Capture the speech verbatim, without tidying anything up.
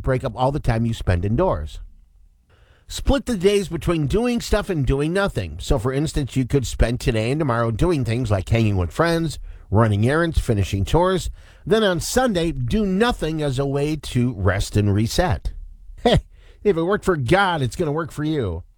break up all the time you spend indoors. Split the days between doing stuff and doing nothing. So, for instance, you could spend today and tomorrow doing things like hanging with friends, running errands, finishing chores. Then on Sunday, do nothing as a way to rest and reset. Hey, if it worked for God, it's going to work for you.